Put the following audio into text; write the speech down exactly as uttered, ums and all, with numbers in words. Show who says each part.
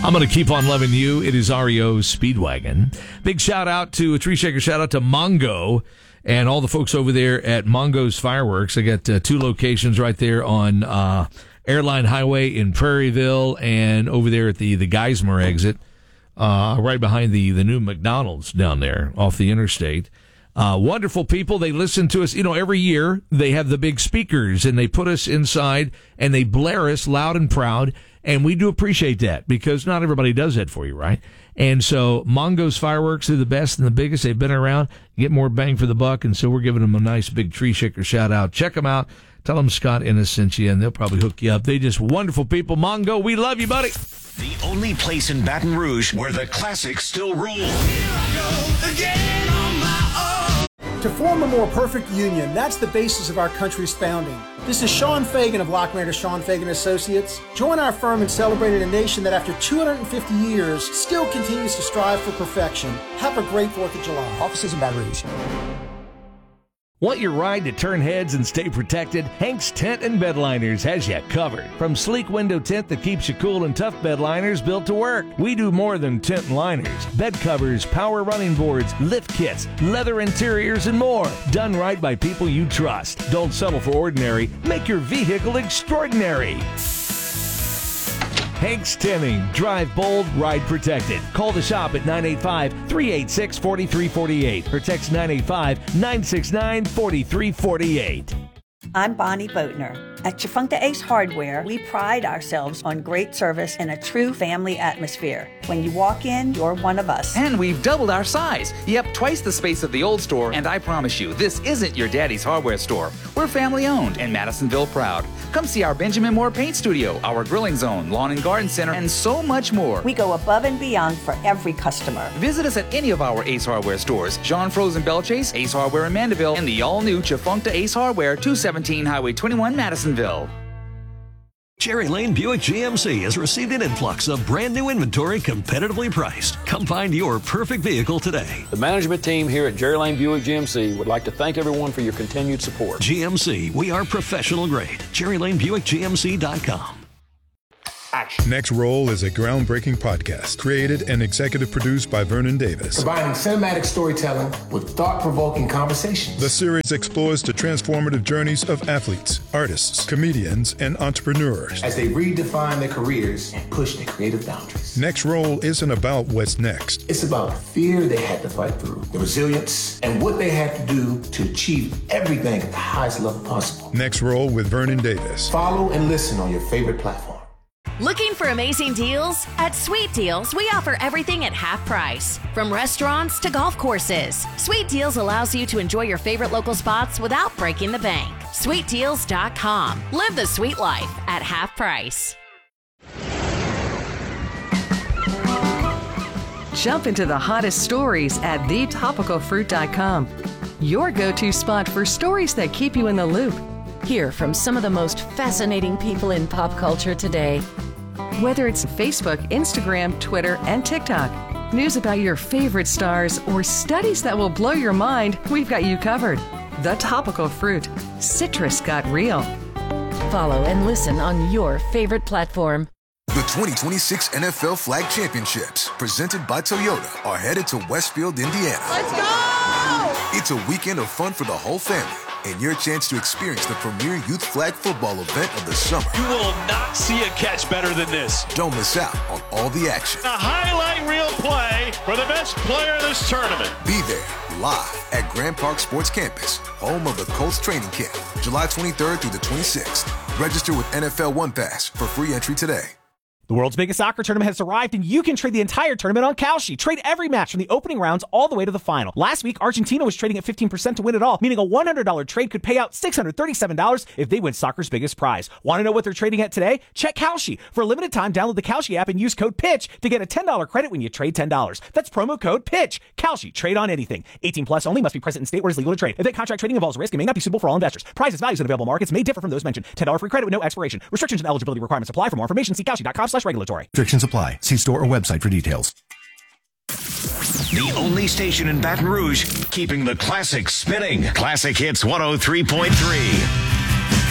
Speaker 1: I'm going to keep on loving you. It is R E O Speedwagon. Big shout out to a tree shaker. Shout out to Mongo and all the folks over there at Mongo's Fireworks. I got uh, two locations right there on uh, Airline Highway in Prairieville and over there at the, the Geismar exit, uh, right behind the, the new McDonald's down there off the interstate. Uh, wonderful people. They listen to us. You know, every year they have the big speakers and they put us inside and they blare us loud and proud. And we do appreciate that because not everybody does that for you, right? And so Mongo's Fireworks are the best and the biggest. They've been around. Get more bang for the buck. And so we're giving them a nice big tree shaker shout out. Check them out. Tell them Scott Ennis sent you and they'll probably hook you up. They just wonderful people. Mongo, we love you, buddy.
Speaker 2: The only place in Baton Rouge where the classics still rule. Here I go again on my own.
Speaker 3: To form a more perfect union, that's the basis of our country's founding. This is Sean Fagan of Lockmaster Sean Fagan Associates. Join our firm in celebrating a nation that after two hundred fifty years still continues to strive for perfection. Have a great fourth of July. Offices in Baton Rouge.
Speaker 1: Want your ride to turn heads and stay protected? Hank's Tent and Bedliners has you covered. From sleek window tent that keeps you cool and tough bedliners built to work. We do more than tent and liners. Bed covers, power running boards, lift kits, leather interiors, and more. Done right by people you trust. Don't settle for ordinary. Make your vehicle extraordinary. Hank's Tinning. Drive bold, ride protected. Call the shop at nine eight five, three eight six, four three four eight or text nine eight five, nine six nine, four three four eight.
Speaker 4: I'm Bonnie Boatner. At Chafuncta Ace Hardware, we pride ourselves on great service and a true family atmosphere. When you walk in, you're one of us.
Speaker 5: And we've doubled our size. Yep, twice the space of the old store, and I promise you, this isn't your daddy's hardware store. We're family-owned and Madisonville proud. Come see our Benjamin Moore Paint Studio, our grilling zone, lawn and garden center, and so much more.
Speaker 4: We go above and beyond for every customer.
Speaker 5: Visit us at any of our Ace Hardware stores. John Frozen Belchase, Ace Hardware in Mandeville, and the all-new Chafuncta Ace Hardware, two seventeen Highway twenty-one, Madisonville.
Speaker 6: Cherry Lane Buick G M C has received an influx of brand new inventory competitively priced. Come find your perfect vehicle today.
Speaker 7: The management team here at Cherry Lane Buick G M C would like to thank everyone for your continued support.
Speaker 6: G M C, we are professional grade. Cherry Lane Buick G M C dot com.
Speaker 8: Next Roll is a groundbreaking podcast created and executive produced by Vernon Davis.
Speaker 9: Combining cinematic storytelling with thought-provoking conversations.
Speaker 8: The series explores the transformative journeys of athletes, artists, comedians, and entrepreneurs
Speaker 9: as they redefine their careers and push their creative boundaries.
Speaker 8: Next Roll isn't about what's next.
Speaker 9: It's about the fear they had to fight through, the resilience, and what they had to do to achieve everything at the highest level possible.
Speaker 8: Next Roll with Vernon Davis.
Speaker 9: Follow and listen on your favorite platform.
Speaker 10: Looking for amazing deals? At Sweet Deals, we offer everything at half price. From restaurants to golf courses, Sweet Deals allows you to enjoy your favorite local spots without breaking the bank. sweet deals dot com. Live the sweet life at half price.
Speaker 11: Jump into the hottest stories at the topical fruit dot com. Your go-to spot for stories that keep you in the loop.
Speaker 12: Hear from some of the most fascinating people in pop culture today.
Speaker 11: Whether it's Facebook, Instagram, Twitter, and TikTok, news about your favorite stars, or studies that will blow your mind, we've got you covered. The Topical Fruit. Citrus got real.
Speaker 12: Follow and listen on your favorite platform.
Speaker 13: The twenty twenty-six N F L Flag Championships, presented by Toyota, are headed to Westfield, Indiana.
Speaker 14: Let's go!
Speaker 13: It's a weekend of fun for the whole family, and your chance to experience the premier youth flag football event of the summer.
Speaker 15: You will not see a catch better than this.
Speaker 13: Don't miss out on all the action.
Speaker 15: A highlight reel play for the best player of this tournament.
Speaker 13: Be there live at Grand Park Sports Campus, home of the Colts training camp, July twenty-third through the twenty-sixth. Register with N F L One Pass for free entry today.
Speaker 16: The world's biggest soccer tournament has arrived, and you can trade the entire tournament on Kalshi. Trade every match from the opening rounds all the way to the final. Last week, Argentina was trading at fifteen percent to win it all, meaning a one hundred dollars trade could pay out six hundred thirty-seven dollars if they win soccer's biggest prize. Want to know what they're trading at today? Check Kalshi. For a limited time, download the Kalshi app and use code PITCH to get a ten dollars credit when you trade ten dollars. That's promo code PITCH. Kalshi. Trade on anything. eighteen plus only. Must be present in state where it's legal to trade. Event contract trading involves risk and may not be suitable for all investors. Prices, values, and available markets may differ from those mentioned. ten dollars free credit with no expiration. Restrictions and eligibility requirements apply. For more information, see Kalshi dot com slash regulatory.
Speaker 17: Apply. See store or website for details.
Speaker 2: The only station in Baton Rouge keeping the classics spinning. Classic Hits one oh three point three.